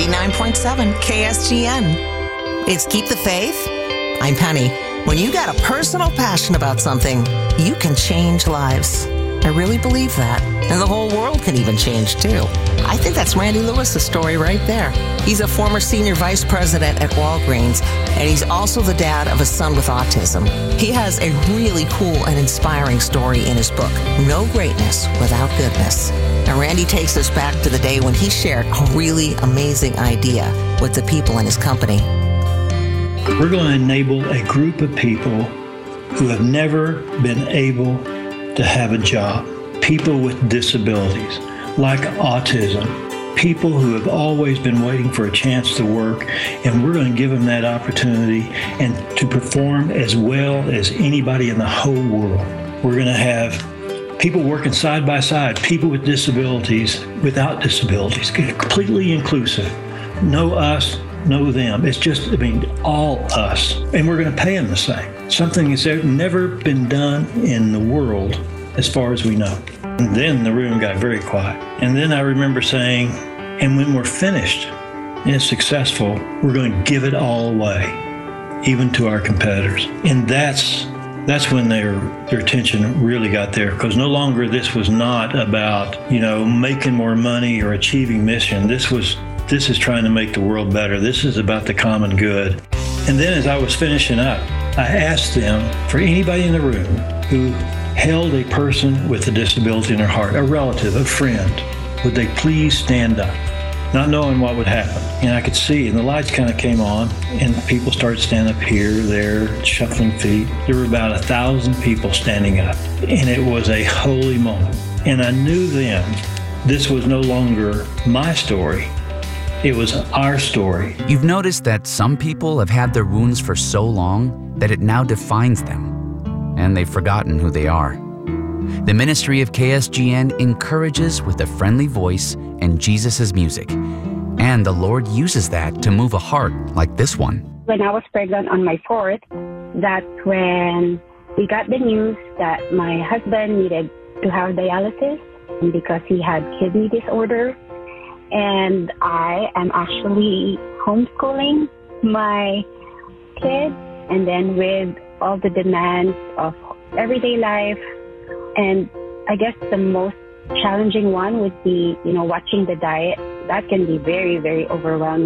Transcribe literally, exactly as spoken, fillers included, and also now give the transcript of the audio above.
eighty-nine point seven K S G N. It's Keep the Faith. I'm Penny. When you got a personal passion about something, you can change lives. I really believe that. And the whole world can even change, too. I think that's Randy Lewis's story right there. He's a former senior vice president at Walgreens, and he's also the dad of a son with autism. He has a really cool and inspiring story in his book, No Greatness Without Goodness. And Randy takes us back to the day when he shared a really amazing idea with the people in his company. We're going to enable a group of people who have never been able to have a job, people with disabilities like autism, people who have always been waiting for a chance to work, and we're going to give them that opportunity and to perform as well as anybody in the whole world. We're going to have people working side by side, people with disabilities, without disabilities, completely inclusive. No us, no them. It's just, I mean, all us. And we're going to pay them the same. Something that's never been done in the world as far as we know. And then the room got very quiet. And then I remember saying, and when we're finished and successful, we're going to give it all away, even to our competitors. And that's that's when their their attention really got there, because no longer this was not about, you know, making more money or achieving mission. This was this is trying to make the world better. This is about the common good. And then as I was finishing up, I asked them, for anybody in the room who held a person with a disability in their heart, a relative, a friend, would they please stand up? Not knowing what would happen. And I could see, and the lights kind of came on, and people started standing up here, there, shuffling feet. There were about a thousand people standing up, and it was a holy moment. And I knew then this was no longer my story. It was our story. You've noticed that some people have had their wounds for so long that it now defines them, and they've forgotten who they are. The ministry of K S G N encourages with a friendly voice and Jesus' music, and the Lord uses that to move a heart like this one. When I was pregnant on my fourth, that's when we got the news that my husband needed to have dialysis because he had kidney disorder. And I am actually homeschooling my kids, and then with all the demands of everyday life. And I guess the most challenging one would be, you know, watching the diet. That can be very, very overwhelming.